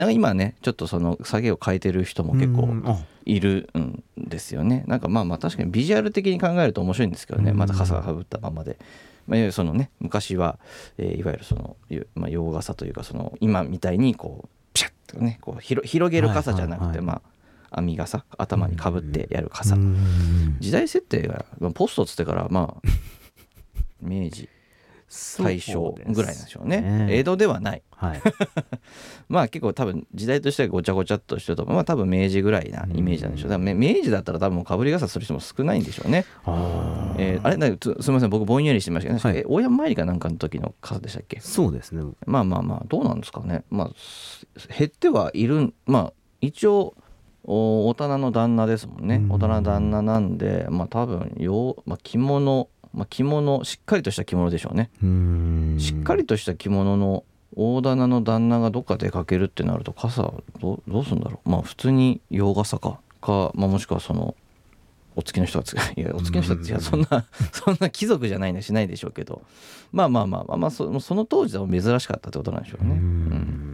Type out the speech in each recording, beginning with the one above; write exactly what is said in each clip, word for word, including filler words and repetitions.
なんか今ねちょっとその下げを変えてる人も結構いるんですよね。なんかまあまあ確かにビジュアル的に考えると面白いんですけどね、また傘がかぶったままで、まあ、いわゆるそのね昔は、えー、いわゆるその、まあ、洋傘というかその今みたいにこうピシャッとねこう広広げる傘じゃなくて、はいはいはい、まあ編み傘頭にかぶってやる傘、時代設定がポストつってからまあ明治大正ぐらいなんでしょうね、ね江戸ではない、はい、まあ結構多分時代としてはごちゃごちゃっとしてると、まあ多分明治ぐらいなイメージなんでしょう。だから明治だったら多分かぶり傘する人も少ないんでしょうね。あ、えー、あれだすみません僕ぼんやりしてましたけど、はい、大山参りかなんかの時の傘でしたっけ。 そうですね。 まあまあまあどうなんですかね。まあ減ってはいる、まあ一応大人の旦那ですもんね。大人の旦那なんでまあ多分よ、まあ、着物まあ、着物しっかりとした着物でしょうね。うーんしっかりとした着物の大棚の旦那がどっか出かけるってなると傘 ど, どうするんだろう。まあ普通に洋傘かか、まあ、もしくはそのお付きの人がついやお付きの人ってそんなそんな貴族じゃないのしないでしょうけど、まあまあまあまあ、まあ、そ, その当時は珍しかったってことなんでしょうね。うん、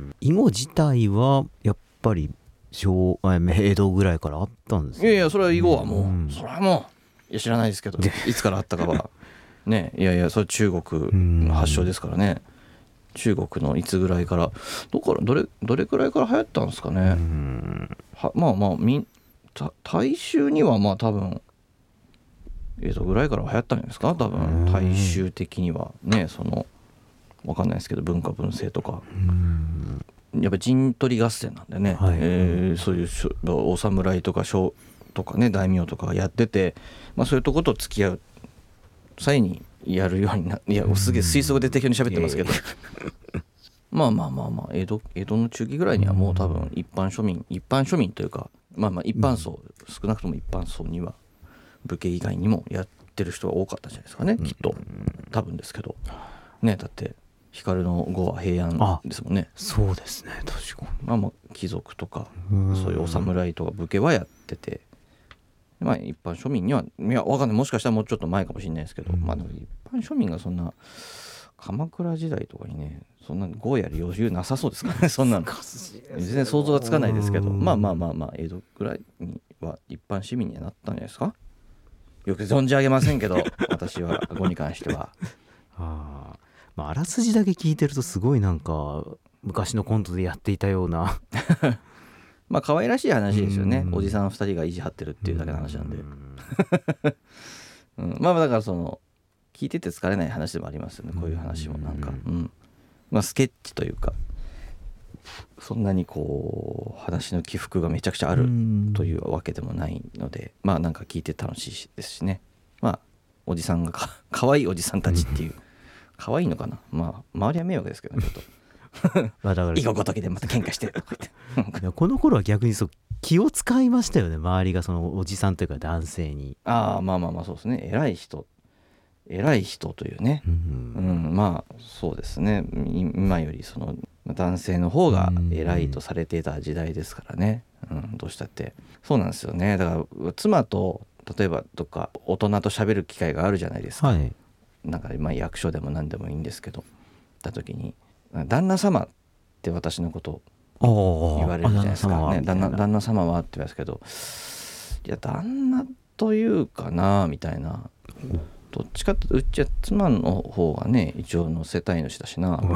囲碁自体はやっぱり昭江戸ぐらいからあったんですよ、 ね、いやいやそれは囲碁はもう、うん、それはもういや知らないですけどいつからあったかはね、いやいやそれ中国発祥ですからね。中国のいつぐらいからどこからどれどれくらいから流行ったんですかね。うんはまあまあみ大衆にはまあ多分江戸ぐらいから流行ったんじゃないですか多分。大衆的にはねその分かんないですけど文化文政とかやっぱ陣取り合戦なんでね、はい、えー、そういうお侍とか将とかね大名とかがやってて、まあ、そういうとこと付き合う際にやるようにな、いやすげえ推測で適当に喋ってますけど、えー、まあまあまあまあ江戸江戸の中期ぐらいにはもう多分一般庶民一般庶民というかまあまあ一般層、うん、少なくとも一般層には武家以外にもやってる人が多かったんじゃないですかね、きっと多分ですけどね。だって光の碁は平安ですもんね。 そうですね確かに。 まあまあ貴族とかそういうお侍とか武家はやってて、まあ一般庶民にはいやわかんないもしかしたらもうちょっと前かもしれないですけど、まあでも一般庶民がそんな鎌倉時代とかにねそんな碁やる余裕なさそうですからねそんなの全然想像がつかないですけど、まあまあまあまあ江戸ぐらいには一般市民にはなったんじゃないですか。よく存じ上げませんけど私は碁に関してはあ、まあ、あらすじだけ聞いてるとすごいなんか昔のコントでやっていたようなまあ可愛らしい話ですよね。おじさんふたりが意地張ってるっていうだけの話なんでうん、まあだからその聞いてて疲れない話でもありますよねこういう話もなんか、うん、まあスケッチというかそんなにこう話の起伏がめちゃくちゃあるというわけでもないので、まあなんか聞いて楽しいですしね。まあおじさんがか可愛いおじさんたちっていう可愛いのかな、まあ周りは迷惑ですけどねちょっとまあだから囲碁ごときでまた喧嘩してとか言ってこの頃は逆にそう気を使いましたよね周りがそのおじさんというか男性に。 ああまあまあまあそうですね偉い人偉い人というね、うん、うん、まあそうですね今よりその男性の方が偉いとされていた時代ですからね、うん、どうしたってそうなんですよね。だから妻と例えばどっか大人と喋る機会があるじゃないですか、はい、なんかまあ役所でも何でもいいんですけどた時に旦那様って私のことを言われるじゃないですかね。旦那、旦那様はって言われますけどいや旦那というかなみたいなどっちかってうちは妻の方がね一応の世帯主だしな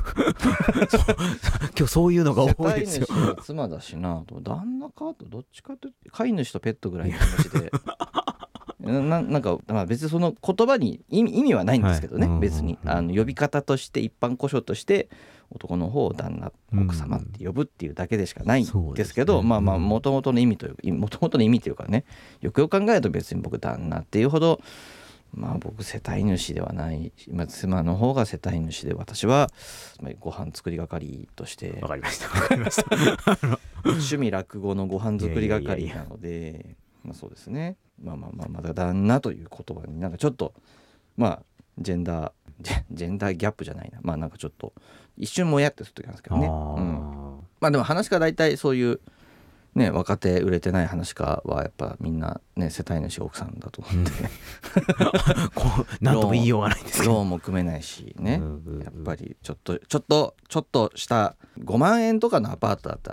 今日そういうのが多いですよ。 世帯主は妻だしなと旦那かとどっちかって飼い主とペットぐらいの話でな, なんか、まあ、別にその言葉に意 味, 意味はないんですけどね、はい、別にあの呼び方として一般呼称として男の方を旦那奥様って呼ぶっていうだけでしかないんですけど、うん、まあまあもともとの意味というもともとの意味というかねよくよく考えると別に僕旦那っていうほどまあ僕世帯主ではない、まあ、妻の方が世帯主で私はご飯作り係としてわかりましたわかりました趣味落語のご飯作り係なのでいやいやいやまあそうですねまあまあまあまだ旦那という言葉になんかちょっとまあジェンダージェンダーギャップじゃないなまあなんかちょっと一瞬もやってする時なんですけどね、あ、うん、まあでも話が大体そういうね、若手売れてない話家はやっぱみんなね世帯主奥さんだと思って、 うん、こう何とも言いようがないですけどローンも組めないしね、 うんうんうん、 やっぱりちょっとちょっとちょっとしたごまんえんとかのアパートだった